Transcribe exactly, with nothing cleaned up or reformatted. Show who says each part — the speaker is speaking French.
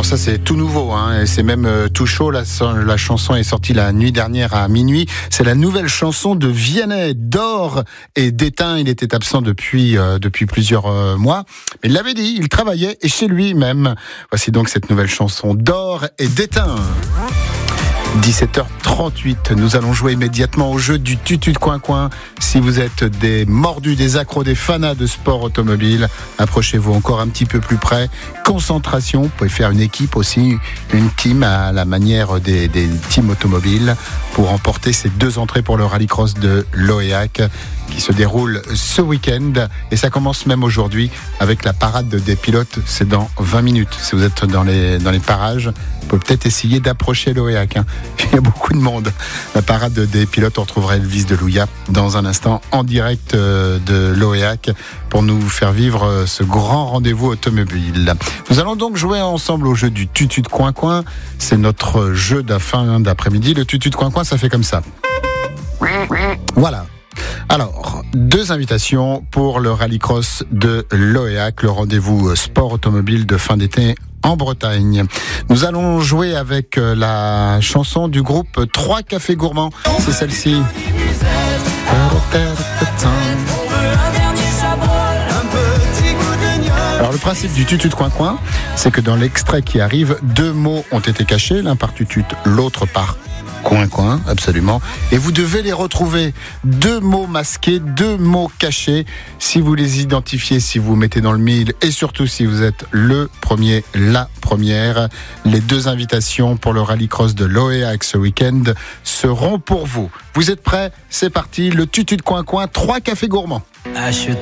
Speaker 1: Alors ça c'est tout nouveau, hein, et c'est même euh, tout chaud. La, la chanson est sortie la nuit dernière à minuit. C'est la nouvelle chanson de Vianney, d'or et d'éteint. Il était absent depuis euh, depuis plusieurs euh, mois, mais il l'avait dit, il travaillait et chez lui même. Voici donc cette nouvelle chanson d'or et d'éteint. dix-sept heures trente-huit, nous allons jouer immédiatement au jeu du tutu de coin-coin. Si vous êtes des mordus, des accros, des fanas de sport automobile, approchez-vous encore un petit peu plus près. Concentration, vous pouvez faire une équipe aussi, une team à la manière des, des teams automobiles pour remporter ces deux entrées pour le rallycross de Loéac qui se déroule ce week-end. Et ça commence même aujourd'hui avec la parade des pilotes. C'est dans vingt minutes. Si vous êtes dans les, dans les parages, vous pouvez peut-être essayer d'approcher Loéac. Hein. Il y a beaucoup de monde. La parade des pilotes, on retrouvera Elvis de Louia dans un instant en direct de Loéac pour nous faire vivre ce grand rendez-vous automobile. Nous allons donc jouer ensemble au jeu du tutu de coin-coin. C'est notre jeu de fin d'après-midi. Le tutu de coin-coin, ça fait comme ça. Voilà. Alors, deux invitations pour le rallycross de Loéac, le rendez-vous sport automobile de fin d'été en Bretagne. Nous allons jouer avec la chanson du groupe Trois Cafés Gourmands. C'est celle-ci. Alors le principe du tutu de coin-coin, c'est que dans l'extrait qui arrive, deux mots ont été cachés, l'un par tutut, l'autre par coin-coin, absolument. Et vous devez les retrouver. Deux mots masqués, deux mots cachés. Si vous les identifiez, si vous mettez dans le mille, et surtout si vous êtes le premier, la première, les deux invitations pour le rallycross de Loéac ce week-end seront pour vous. Vous êtes prêts ? C'est parti. Le tutu de coin-coin, trois cafés gourmands.
Speaker 2: Ah, je